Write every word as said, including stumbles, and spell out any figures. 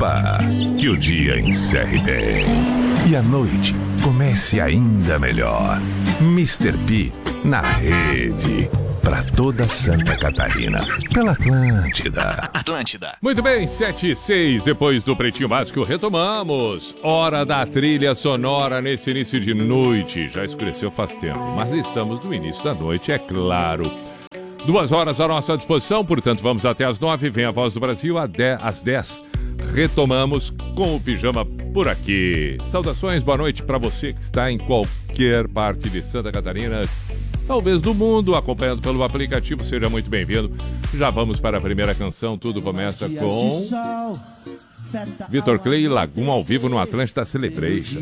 Opa, que o dia encerre bem e a noite comece ainda melhor. mister P na rede, pra toda Santa Catarina, pela Atlântida. Atlântida. Muito bem, sete e seis, depois do Pretinho Básico, retomamos. Hora da trilha sonora nesse início de noite. Já escureceu faz tempo, mas estamos no início da noite, é claro. Duas horas à nossa disposição, portanto vamos até às nove. Vem a Voz do Brasil às dez. Retomamos com o Pijama por aqui. Saudações, boa noite para você que está em qualquer parte de Santa Catarina, talvez do mundo, acompanhando pelo aplicativo. Seja muito bem-vindo. Já vamos para a primeira canção. Tudo começa com Vitor Clay e Lagum ao vivo no Atlântida Celebration.